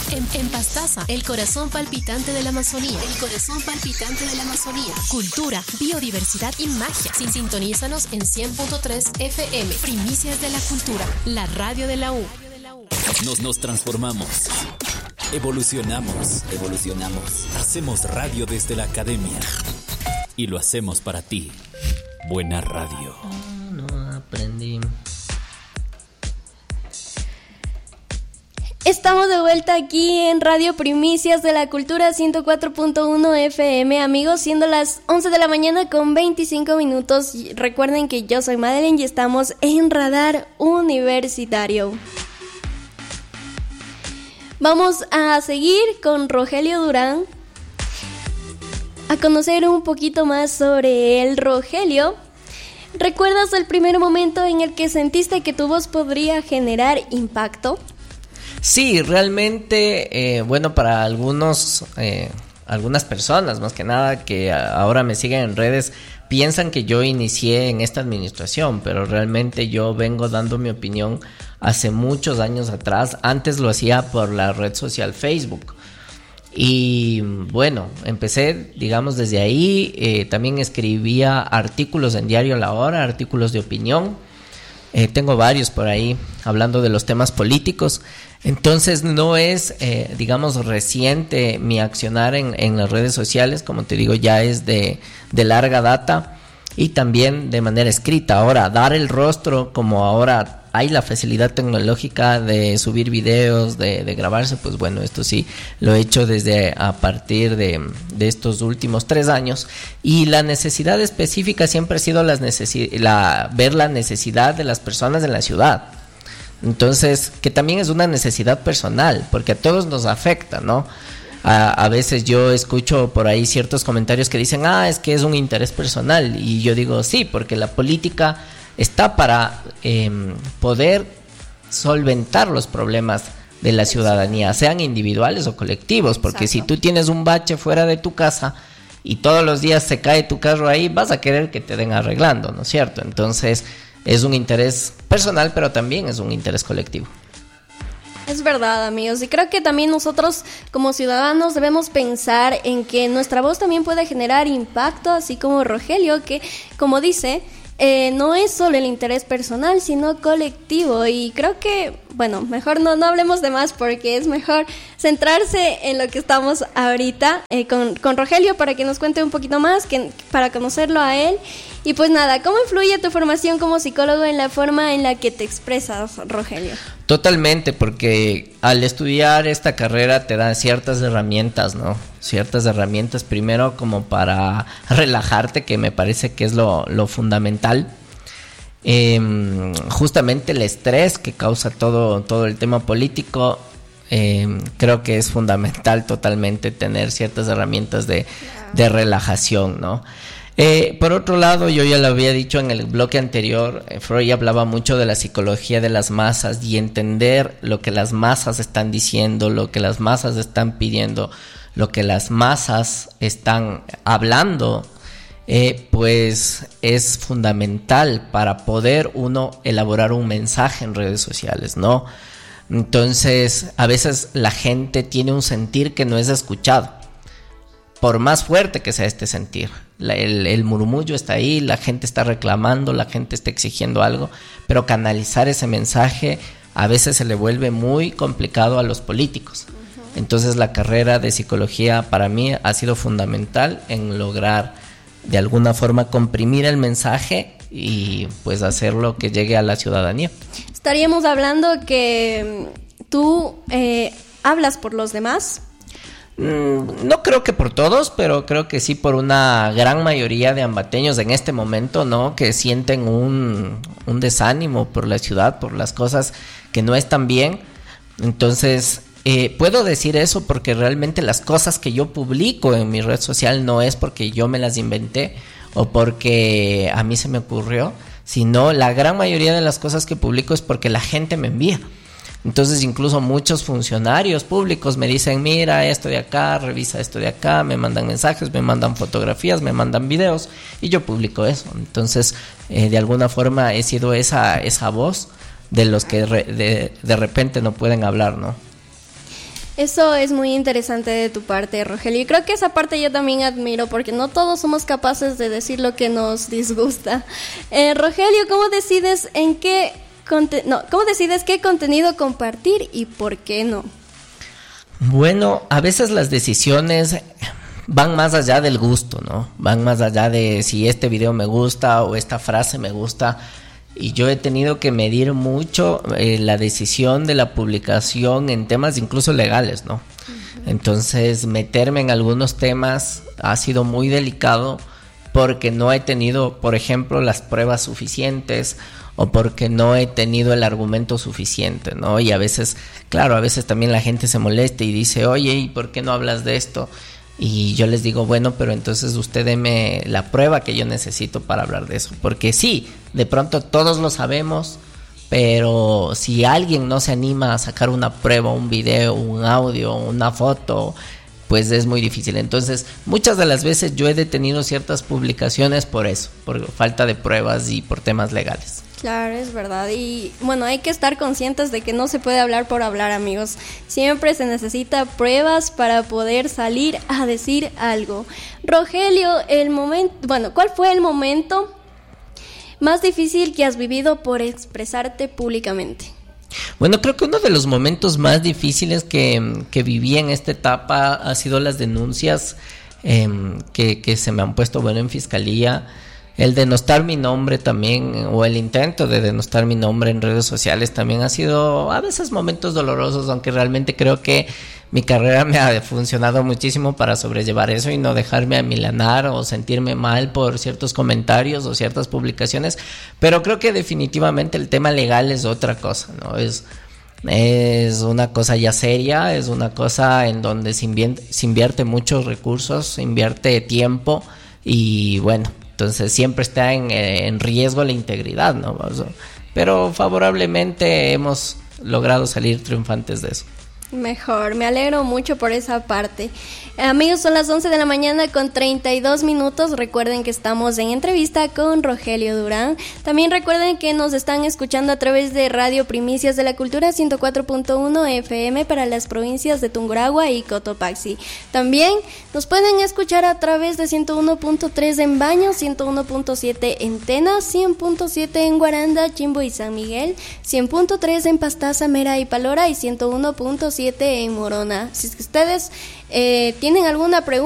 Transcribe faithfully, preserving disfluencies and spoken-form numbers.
En, en Pastaza, el corazón palpitante de la Amazonía. El corazón palpitante de la Amazonía. Cultura, biodiversidad y magia. Sin sintonízanos en cien punto tres F M. Primicias de la cultura. La radio de la U. Nos, nos transformamos. Evolucionamos. Evolucionamos. Hacemos radio desde la academia. Y lo hacemos para ti. Buena radio. Oh, no aprendí. Estamos de vuelta aquí en Radio Primicias de la Cultura ciento cuatro punto uno F M, amigos, siendo las once de la mañana con veinticinco minutos. Recuerden que yo soy Madeleine y estamos en Radar Universitario. Vamos a seguir con Rogelio Durán, a conocer un poquito más sobre él. Rogelio, ¿recuerdas el primer momento en el que sentiste que tu voz podría generar impacto? Sí, realmente, eh, bueno, para algunos, eh, algunas personas, más que nada, que ahora me siguen en redes, piensan que yo inicié en esta administración, pero realmente yo vengo dando mi opinión hace muchos años atrás. Antes lo hacía por la red social Facebook. Y bueno, empecé, digamos, desde ahí. Eh, también escribía artículos en Diario La Hora, artículos de opinión. Eh, tengo varios por ahí hablando de los temas políticos. Entonces no es, eh, digamos, reciente mi accionar en, en las redes sociales. Como te digo, ya es de, de larga data y también de manera escrita. Ahora, dar el rostro, como ahora hay la facilidad tecnológica de subir videos, de, de grabarse, pues bueno, esto sí lo he hecho desde a partir de, de estos últimos tres años. Y la necesidad específica siempre ha sido las necesi- la, ver la necesidad de las personas en la ciudad. Entonces, que también es una necesidad personal, porque a todos nos afecta, ¿no? A, a veces yo escucho por ahí ciertos comentarios que dicen, ah, es que es un interés personal. Y yo digo, sí, porque la política está para eh, poder solventar los problemas de la ciudadanía, sean individuales o colectivos, porque Exacto. Si tú tienes un bache fuera de tu casa y todos los días se cae tu carro ahí, vas a querer que te den arreglando, ¿no es cierto? Entonces es un interés personal, pero también es un interés colectivo. Es verdad, amigos, y creo que también nosotros como ciudadanos debemos pensar en que nuestra voz también puede generar impacto, así como Rogelio, que como dice, eh, no es solo el interés personal, sino colectivo. Y creo que, bueno, mejor no, no hablemos de más, porque es mejor centrarse en lo que estamos ahorita eh, con, con Rogelio, para que nos cuente un poquito más, que, para conocerlo a él. Y pues nada, ¿cómo influye tu formación como psicólogo en la forma en la que te expresas, Rogelio? Totalmente, porque al estudiar esta carrera te dan ciertas herramientas, ¿no? Ciertas herramientas primero como para relajarte, que me parece que es lo, lo fundamental. Eh, justamente el estrés que causa todo, todo el tema político, eh, creo que es fundamental totalmente tener ciertas herramientas de, de relajación, ¿no? Eh, por otro lado, yo ya lo había dicho en el bloque anterior, eh, Freud hablaba mucho de la psicología de las masas y entender lo que las masas están diciendo, lo que las masas están pidiendo, lo que las masas están hablando, eh, pues es fundamental para poder uno elaborar un mensaje en redes sociales, ¿no? Entonces, a veces la gente tiene un sentir que no es escuchado, por más fuerte que sea este sentir. La, el, el murmullo está ahí, la gente está reclamando, la gente está exigiendo algo, pero canalizar ese mensaje a veces se le vuelve muy complicado a los políticos. Uh-huh. Entonces la carrera de psicología para mí ha sido fundamental en lograr de alguna forma comprimir el mensaje y pues hacerlo que llegue a la ciudadanía. Estaríamos hablando que tú eh, hablas por los demás. No creo que por todos, pero creo que sí por una gran mayoría de ambateños en este momento, ¿no? Que sienten un, un desánimo por la ciudad, por las cosas que no están bien. Entonces, eh, puedo decir eso porque realmente las cosas que yo publico en mi red social no es porque yo me las inventé o porque a mí se me ocurrió, sino la gran mayoría de las cosas que publico es porque la gente me envía. Entonces incluso muchos funcionarios públicos me dicen, mira esto de acá, revisa esto de acá, me mandan mensajes, me mandan fotografías, me mandan videos y yo publico eso. Entonces eh, de alguna forma he sido esa, esa voz de los que re, de, de repente no pueden hablar, ¿no? Eso es muy interesante de tu parte, Rogelio. Y creo que esa parte yo también admiro, porque no todos somos capaces de decir lo que nos disgusta. Eh, Rogelio, ¿cómo decides en qué conte- no, cómo decides qué contenido compartir y por qué no? Bueno, a veces las decisiones van más allá del gusto, ¿no? Van más allá de si este video me gusta o esta frase me gusta. Y yo he tenido que medir mucho eh, la decisión de la publicación en temas incluso legales, ¿no? Uh-huh. Entonces, meterme en algunos temas ha sido muy delicado porque no he tenido, por ejemplo, las pruebas suficientes o porque no he tenido el argumento suficiente, ¿no? Y a veces, claro, a veces también la gente se molesta y dice, oye, ¿y por qué no hablas de esto? Y yo les digo, bueno, pero entonces usted deme la prueba que yo necesito para hablar de eso. Porque sí, de pronto todos lo sabemos, pero si alguien no se anima a sacar una prueba, un video, un audio, una foto, pues es muy difícil. Entonces, muchas de las veces yo he detenido ciertas publicaciones por eso, por falta de pruebas y por temas legales. Claro, es verdad. Y bueno, hay que estar conscientes de que no se puede hablar por hablar, amigos. Siempre se necesita pruebas para poder salir a decir algo. Rogelio, el momento, bueno, ¿cuál fue el momento más difícil que has vivido por expresarte públicamente? Bueno, creo que uno de los momentos más difíciles que, que viví en esta etapa ha sido las denuncias eh, que, que se me han puesto, bueno, en fiscalía. El denostar mi nombre también, o el intento de denostar mi nombre en redes sociales también ha sido a veces momentos dolorosos, aunque realmente creo que mi carrera me ha funcionado muchísimo para sobrellevar eso y no dejarme amilanar o sentirme mal por ciertos comentarios o ciertas publicaciones, pero creo que definitivamente el tema legal es otra cosa, ¿no? Es, es una cosa ya seria, es una cosa en donde se invierte, se invierte muchos recursos, se invierte tiempo y bueno, entonces siempre está en, en riesgo la integridad, ¿no? Pero favorablemente hemos logrado salir triunfantes de eso. Mejor, me alegro mucho por esa parte. Amigos, son las once de la mañana con treinta y dos minutos. Recuerden que estamos en entrevista con Rogelio Durán. También recuerden que nos están escuchando a través de Radio Primicias de la Cultura ciento cuatro punto uno F M para las provincias de Tungurahua y Cotopaxi. También nos pueden escuchar a través de ciento uno punto tres en Baños, ciento uno punto siete en Tena, cien punto siete en Guaranda, Chimbo y San Miguel, cien punto tres en Pastaza, Mera y Palora y ciento uno punto siete en Morona. Si es que ustedes eh, tienen alguna pregunta